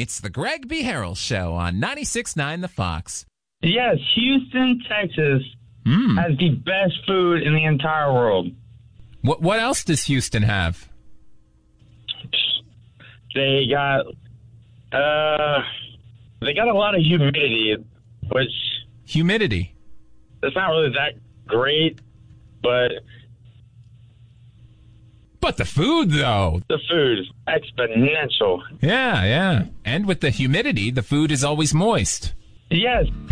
It's the Greg B. Harrell Show on 96.9 The Fox. Yes, Houston, Texas has the best food in the entire world. What else does Houston have? They got a lot of humidity, which Humidity. it's not really that great, but the food, though. the food is exponential. Yeah. And with the humidity, the food is always moist. Yes.